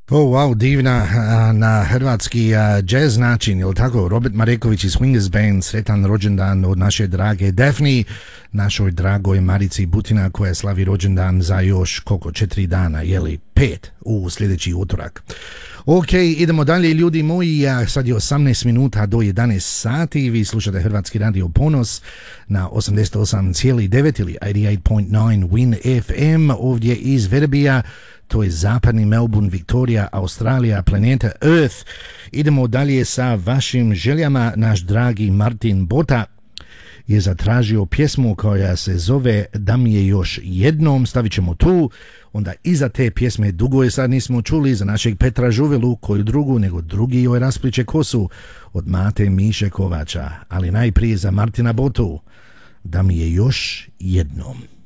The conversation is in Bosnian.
Wow, divna na hrvatski jazz način, jel tako? Robert Mareković i Swingers Band, sretan rođendan od naše drage Daphne, našoj dragoj Marici Butina koja slavi rođendan za još koliko, 4 dana, jeli 5 u sljedeći utorak. Ok, idemo dalje ljudi moji, sad je 18 minuta do 11 sati, vi slušate Hrvatski radio Ponos na 88,9 ili 88.9 Win FM ovdje iz Verbija. To je zapadni Melbourne, Victoria, Australija, planeta Earth. Idemo dalje sa vašim željama. Naš dragi Martin Bota je zatražio pjesmu koja se zove Da mi je još jednom. Stavit ćemo tu. Onda iza te pjesme, dugo je sad nismo čuli, za našeg Petra Žuvelu, koju drugu nego drugi joj raspliče kosu, od Mate Miše Kovača. Ali najprije za Martina Botu. Da mi je još jednom.